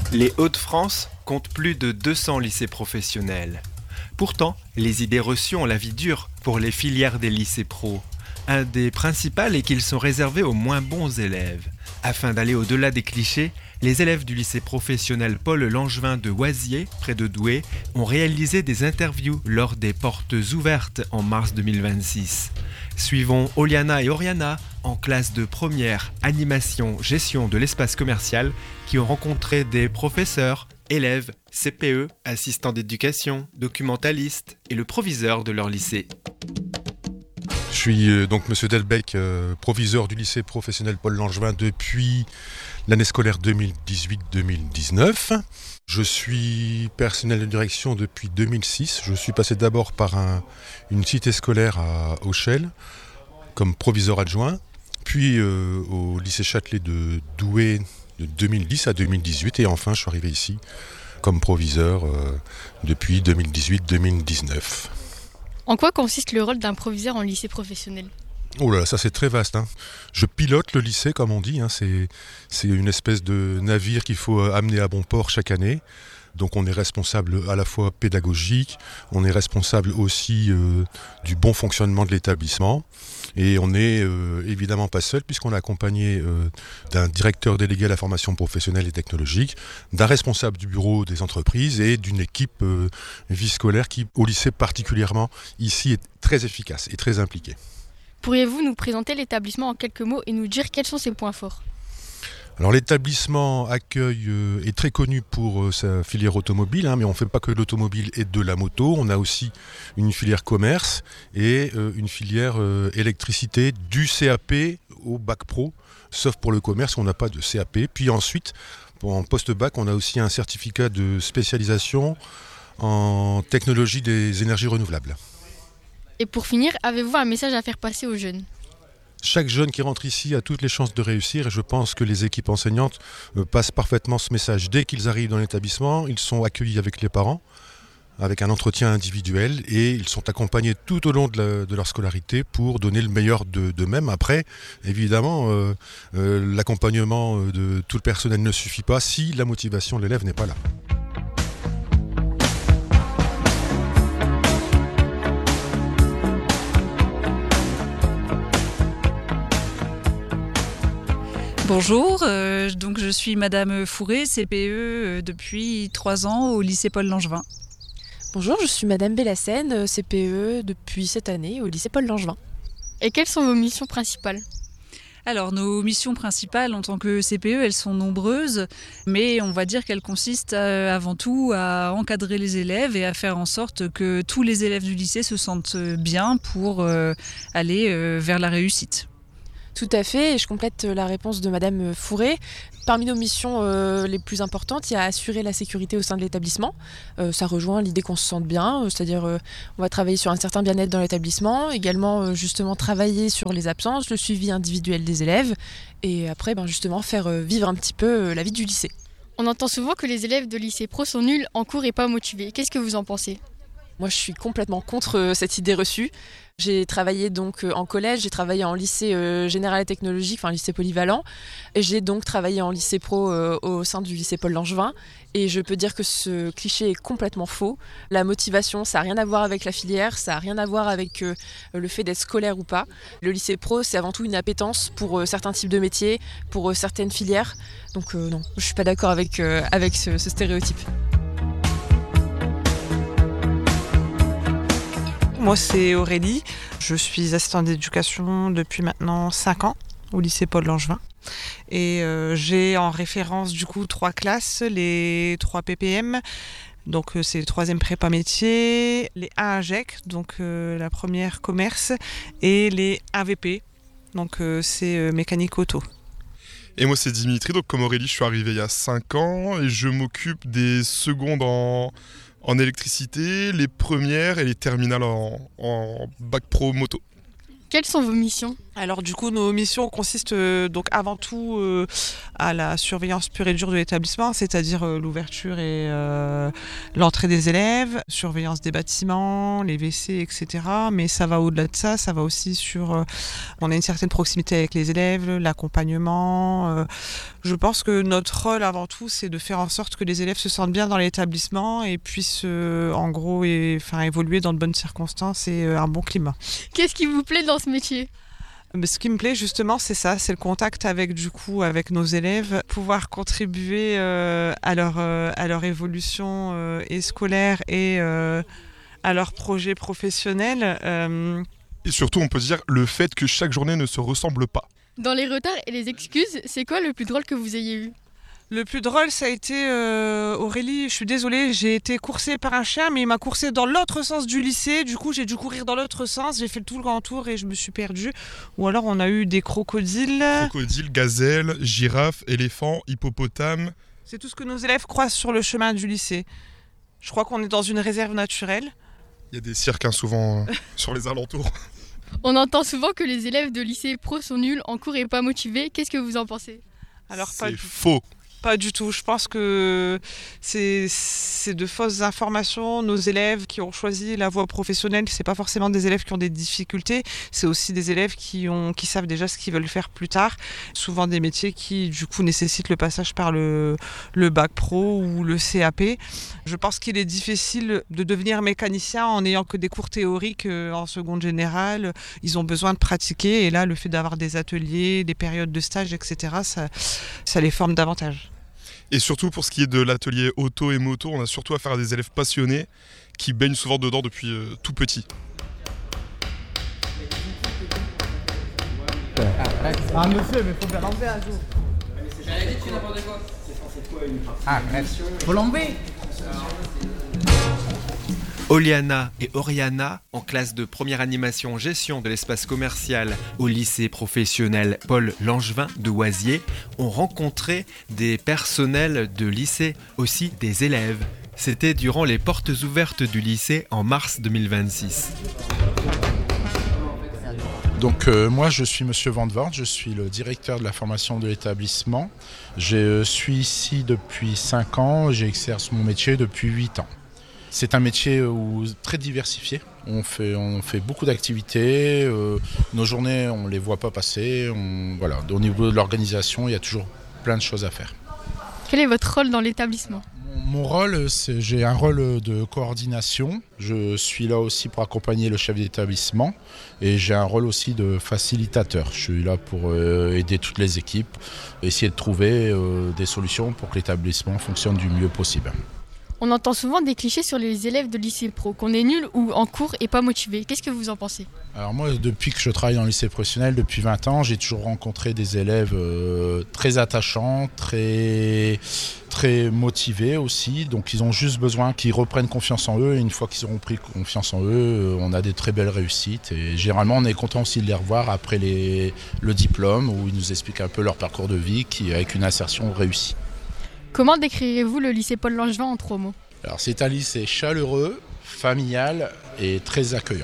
Les Hauts-de-France comptent plus de 200 lycées professionnels. Pourtant, les idées reçues ont la vie dure pour les filières des lycées pro. Un des principaux est qu'ils sont réservés aux moins bons élèves. Afin d'aller au-delà des clichés, les élèves du lycée professionnel Paul Langevin de Oisier, près de Douai, ont réalisé des interviews lors des portes ouvertes en mars 2026. Suivons Oliana et Oriana en classe de première animation gestion de l'espace commercial qui ont rencontré des professeurs, élèves, CPE, assistants d'éducation, documentalistes et le proviseur de leur lycée. Je suis donc Monsieur Delbecq, proviseur du lycée professionnel Paul Langevin depuis l'année scolaire 2018-2019. Je suis personnel de direction depuis 2006. Je suis passé d'abord par une cité scolaire à Auchel comme proviseur adjoint, puis au lycée Châtelet de Douai de 2010 à 2018 et enfin je suis arrivé ici comme proviseur depuis 2018-2019. En quoi consiste le rôle d'un proviseur en lycée professionnel ? Oh là, ça c'est très vaste. Je pilote le lycée, comme on dit. C'est une espèce de navire qu'il faut amener à bon port chaque année. Donc on est responsable à la fois pédagogique, on est responsable aussi du bon fonctionnement de l'établissement. Et on n'est évidemment pas seul puisqu'on est accompagné d'un directeur délégué à la formation professionnelle et technologique, d'un responsable du bureau des entreprises et d'une équipe vie scolaire qui, au lycée particulièrement, ici est très efficace et très impliquée. Pourriez-vous nous présenter l'établissement en quelques mots et nous dire quels sont ses points forts ? Alors l'établissement accueille est très connu pour sa filière automobile, mais on ne fait pas que de l'automobile et de la moto. On a aussi une filière commerce et une filière électricité du CAP au bac pro, sauf pour le commerce, on n'a pas de CAP. Puis ensuite, en post-bac, on a aussi un certificat de spécialisation en technologie des énergies renouvelables. Et pour finir, avez-vous un message à faire passer aux jeunes ? Chaque jeune qui rentre ici a toutes les chances de réussir et je pense que les équipes enseignantes passent parfaitement ce message. Dès qu'ils arrivent dans l'établissement, ils sont accueillis avec les parents, avec un entretien individuel et ils sont accompagnés tout au long de leur scolarité pour donner le meilleur d'eux-mêmes. Après, évidemment, l'accompagnement de tout le personnel ne suffit pas si la motivation de l'élève n'est pas là. Bonjour, donc je suis Madame Fourré, CPE depuis 3 ans au lycée Paul Langevin. Bonjour, je suis Madame Bellassène, CPE depuis cette année au lycée Paul Langevin. Et quelles sont vos missions principales ? Alors nos missions principales en tant que CPE, elles sont nombreuses, mais on va dire qu'elles consistent avant tout à encadrer les élèves et à faire en sorte que tous les élèves du lycée se sentent bien pour aller vers la réussite. Tout à fait, et je complète la réponse de Madame Fourré. Parmi nos missions les plus importantes, il y a assurer la sécurité au sein de l'établissement. Ça rejoint l'idée qu'on se sente bien, c'est-à-dire on va travailler sur un certain bien-être dans l'établissement, également justement travailler sur les absences, le suivi individuel des élèves, et après justement faire vivre un petit peu la vie du lycée. On entend souvent que les élèves de lycée pro sont nuls en cours et pas motivés. Qu'est-ce que vous en pensez ? Moi, je suis complètement contre cette idée reçue. J'ai travaillé donc en collège, j'ai travaillé en lycée général et technologique, enfin lycée polyvalent, et j'ai donc travaillé en lycée pro au sein du lycée Paul Langevin. Et je peux dire que ce cliché est complètement faux. La motivation, ça n'a rien à voir avec la filière, ça n'a rien à voir avec le fait d'être scolaire ou pas. Le lycée pro, c'est avant tout une appétence pour certains types de métiers, pour certaines filières. Donc non, je ne suis pas d'accord avec ce stéréotype. Moi, c'est Aurélie. Je suis assistante d'éducation depuis maintenant 5 ans au lycée Paul Langevin. Et j'ai en référence du coup 3 classes, les 3 PPM. Donc c'est le 3e prépa métier, les 1 AGEC, donc la première commerce, et les AVP, donc c'est mécanique auto. Et moi c'est Dimitri, donc comme Aurélie je suis arrivé il y a 5 ans et je m'occupe des secondes en électricité, les premières et les terminales en bac pro moto. Quelles sont vos missions ? Alors du coup, nos missions consistent donc avant tout à la surveillance pure et dure de l'établissement, c'est-à-dire l'ouverture et l'entrée des élèves, surveillance des bâtiments, les WC, etc. Mais ça va au-delà de ça, ça va aussi sur... on a une certaine proximité avec les élèves, l'accompagnement. Je pense que notre rôle avant tout, c'est de faire en sorte que les élèves se sentent bien dans l'établissement et puissent en gros évoluer dans de bonnes circonstances et un bon climat. Qu'est-ce qui vous plaît dans ce métier ? Ce qui me plaît justement, c'est ça, c'est le contact avec nos élèves, pouvoir contribuer à leur évolution et scolaire et à leur projet professionnel. Et surtout, on peut dire le fait que chaque journée ne se ressemble pas. Dans les retards et les excuses, c'est quoi le plus drôle que vous ayez eu ? Le plus drôle, ça a été Aurélie, je suis désolée, j'ai été coursée par un chien, mais il m'a coursée dans l'autre sens du lycée. Du coup, j'ai dû courir dans l'autre sens, j'ai fait tout le grand tour et je me suis perdue. Ou alors, on a eu des crocodiles. Crocodiles, gazelles, girafes, éléphants, hippopotames. C'est tout ce que nos élèves croisent sur le chemin du lycée. Je crois qu'on est dans une réserve naturelle. Il y a des cirques souvent sur les alentours. On entend souvent que les élèves de lycée pro sont nuls, en cours et pas motivés. Qu'est-ce que vous en pensez ? Alors, c'est faux. Pas du tout. Je pense que c'est de fausses informations. Nos élèves qui ont choisi la voie professionnelle, c'est pas forcément des élèves qui ont des difficultés. C'est aussi des élèves qui savent déjà ce qu'ils veulent faire plus tard. Souvent des métiers qui, du coup, nécessitent le passage par le bac pro ou le CAP. Je pense qu'il est difficile de devenir mécanicien en n'ayant que des cours théoriques en seconde générale. Ils ont besoin de pratiquer. Et là, le fait d'avoir des ateliers, des périodes de stage, etc., ça les forme davantage. Et surtout pour ce qui est de l'atelier auto et moto, on a surtout affaire à des élèves passionnés qui baignent souvent dedans depuis tout petit. Ah monsieur, mais faut bien l'enlever un jour. J'avais dit que tu n'importe quoi. Ah, merci. Faut l'enlever. Oliana et Oriana, en classe de première animation gestion de l'espace commercial au lycée professionnel Paul Langevin de Oisier, ont rencontré des personnels de lycée, aussi des élèves. C'était durant les portes ouvertes du lycée en mars 2026. Donc moi je suis Monsieur Van Voort, je suis le directeur de la formation de l'établissement. Je suis ici depuis 5 ans, j'exerce mon métier depuis 8 ans. C'est un métier très diversifié. On fait beaucoup d'activités. Nos journées, on ne les voit pas passer. Au niveau de l'organisation, il y a toujours plein de choses à faire. Quel est votre rôle dans l'établissement ? Mon rôle, j'ai un rôle de coordination. Je suis là aussi pour accompagner le chef d'établissement. Et j'ai un rôle aussi de facilitateur. Je suis là pour aider toutes les équipes, essayer de trouver des solutions pour que l'établissement fonctionne du mieux possible. On entend souvent des clichés sur les élèves de lycée pro, qu'on est nul ou en cours et pas motivé. Qu'est-ce que vous en pensez ? Alors moi, depuis que je travaille dans le lycée professionnel, depuis 20 ans, j'ai toujours rencontré des élèves très attachants, très motivés aussi. Donc ils ont juste besoin qu'ils reprennent confiance en eux. Et une fois qu'ils auront pris confiance en eux, on a des très belles réussites. Et généralement, on est content aussi de les revoir après le diplôme, où ils nous expliquent un peu leur parcours de vie avec une insertion réussie. Comment décrirez-vous le lycée Paul Langevin en 3 mots ? Alors c'est un lycée chaleureux, familial et très accueillant.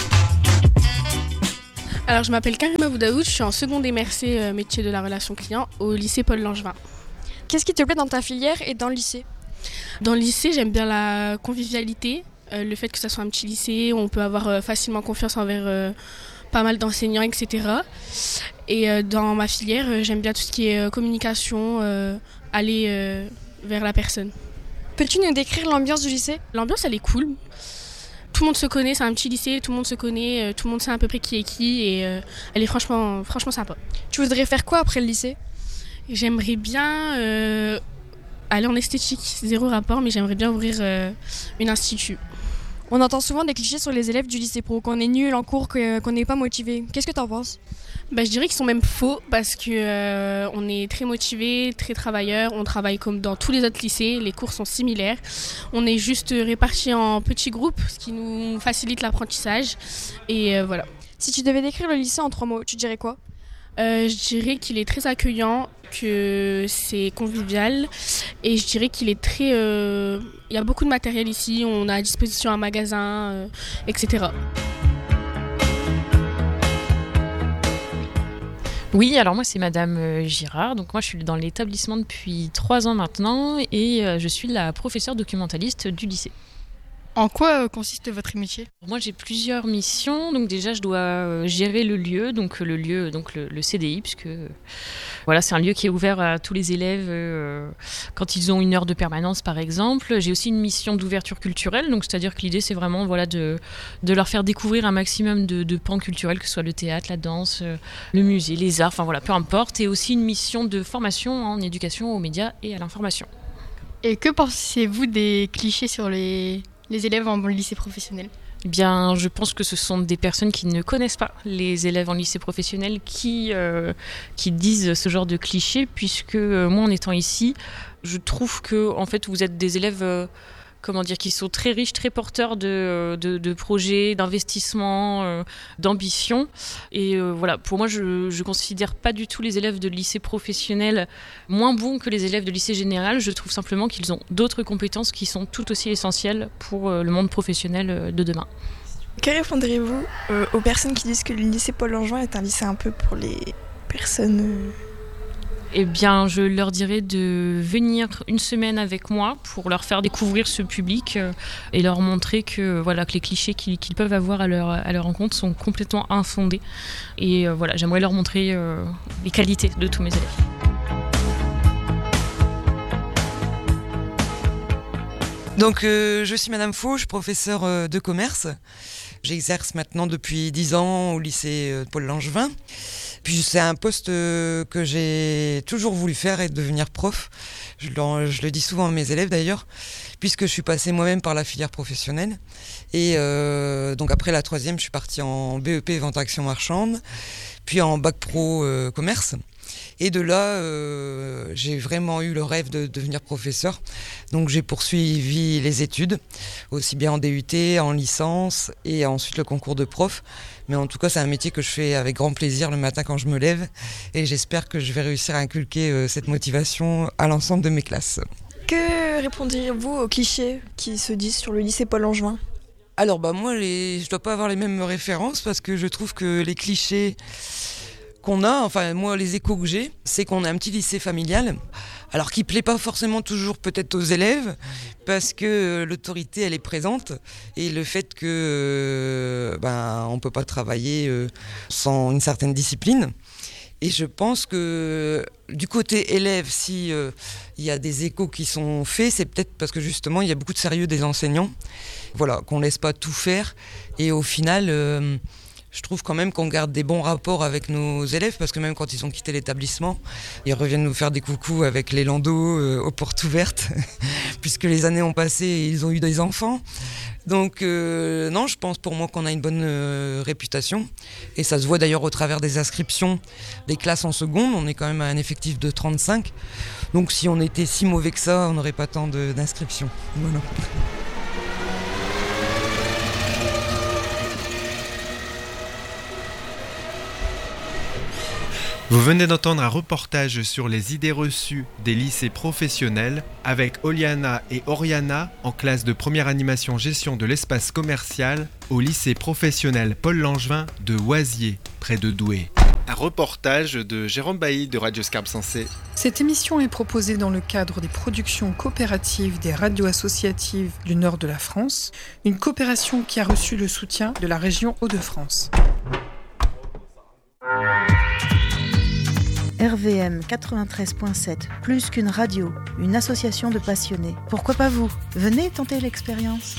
Alors je m'appelle Karima Boudaoud, je suis en seconde MRC métier de la relation client au lycée Paul Langevin. Qu'est-ce qui te plaît dans ta filière et dans le lycée ? Dans le lycée, j'aime bien la convivialité, le fait que ça soit un petit lycée, où on peut avoir facilement confiance envers pas mal d'enseignants, etc. Et dans ma filière, j'aime bien tout ce qui est communication, aller vers la personne. Peux-tu nous décrire l'ambiance du lycée ? L'ambiance, elle est cool. Tout le monde se connaît, c'est un petit lycée, tout le monde se connaît, tout le monde sait à peu près qui est qui et elle est franchement sympa. Tu voudrais faire quoi après le lycée ? J'aimerais bien aller en esthétique, 0 rapport, mais j'aimerais bien ouvrir une institut. On entend souvent des clichés sur les élèves du lycée pro, qu'on est nul en cours, qu'on n'est pas motivé. Qu'est-ce que tu en penses ? Je dirais qu'ils sont même faux parce que on est très motivés, très travailleurs. On travaille comme dans tous les autres lycées, les cours sont similaires. On est juste répartis en petits groupes, ce qui nous facilite l'apprentissage. Et voilà. Si tu devais décrire le lycée en 3 mots, tu dirais quoi ? Je dirais qu'il est très accueillant, que c'est convivial et je dirais qu'il est très... il y a beaucoup de matériel ici, on a à disposition un magasin, etc. Oui, alors moi c'est Madame Girard, donc moi je suis dans l'établissement depuis 3 ans maintenant et je suis la professeure documentaliste du lycée. En quoi consiste votre métier ? Moi j'ai plusieurs missions, donc déjà je dois gérer le lieu, donc le CDI, puisque voilà, c'est un lieu qui est ouvert à tous les élèves quand ils ont 1 heure de permanence par exemple. J'ai aussi une mission d'ouverture culturelle, donc c'est-à-dire que l'idée c'est vraiment de leur faire découvrir un maximum de pans culturels, que ce soit le théâtre, la danse, le musée, les arts, enfin voilà, peu importe. Et aussi une mission de formation en éducation aux médias et à l'information. Et que pensez-vous des clichés sur les élèves en lycée professionnel ? Eh bien, je pense que ce sont des personnes qui ne connaissent pas les élèves en lycée professionnel qui disent ce genre de clichés, puisque moi, en étant ici, je trouve que en fait, vous êtes des élèves qui sont très riches, très porteurs de projets, d'investissements, d'ambitions. Et voilà, pour moi, je ne considère pas du tout les élèves de lycée professionnel moins bons que les élèves de lycée général. Je trouve simplement qu'ils ont d'autres compétences qui sont tout aussi essentielles pour le monde professionnel de demain. Que répondrez-vous aux personnes qui disent que le lycée Paul Langevin est un lycée un peu pour les personnes... Eh bien, je leur dirais de venir 1 semaine avec moi pour leur faire découvrir ce public et leur montrer que les clichés qu'ils peuvent avoir à leur rencontre sont complètement infondés. Et j'aimerais leur montrer les qualités de tous mes élèves. Donc, je suis Madame Fauche, professeure de commerce. J'exerce maintenant depuis 10 ans au lycée Paul Langevin. Puis c'est un poste que j'ai toujours voulu faire, et devenir prof. Je le dis souvent à mes élèves d'ailleurs, puisque je suis passée moi-même par la filière professionnelle. Et donc après la 3e, je suis partie en BEP Vente Action Marchande, puis en Bac Pro Commerce. Et de là, j'ai vraiment eu le rêve de devenir professeur. Donc j'ai poursuivi les études, aussi bien en DUT, en licence, et ensuite le concours de prof. Mais en tout cas, c'est un métier que je fais avec grand plaisir le matin quand je me lève. Et j'espère que je vais réussir à inculquer cette motivation à l'ensemble de mes classes. Que répondriez-vous aux clichés qui se disent sur le lycée Paul Langevin ? Alors moi, je dois pas avoir les mêmes références, parce que je trouve que les clichés qu'on a, enfin moi les échos que j'ai, c'est qu'on a un petit lycée familial, alors qui plaît pas forcément toujours peut-être aux élèves, parce que l'autorité elle est présente, et le fait que on peut pas travailler sans une certaine discipline. Et je pense que du côté élève, si il y a des échos qui sont faits, c'est peut-être parce que justement il y a beaucoup de sérieux des enseignants, qu'on laisse pas tout faire, et au final je trouve quand même qu'on garde des bons rapports avec nos élèves, parce que même quand ils ont quitté l'établissement, ils reviennent nous faire des coucous avec les landaux aux portes ouvertes, puisque les années ont passé et ils ont eu des enfants. Donc non, je pense pour moi qu'on a une bonne réputation, et ça se voit d'ailleurs au travers des inscriptions des classes en seconde. On est quand même à un effectif de 35, donc si on était si mauvais que ça, on n'aurait pas tant d'inscriptions. Voilà. Vous venez d'entendre un reportage sur les idées reçues des lycées professionnels avec Oliana et Oriana en classe de première animation gestion de l'espace commercial au lycée professionnel Paul Langevin de Oisier, près de Douai. Un reportage de Jérôme Bailly de Radio Scarpe Sensée. Cette émission est proposée dans le cadre des productions coopératives des radios associatives du nord de la France, une coopération qui a reçu le soutien de la région Hauts-de-France. RVM 93.7, plus qu'une radio, une association de passionnés. Pourquoi pas vous ? Venez tenter l'expérience.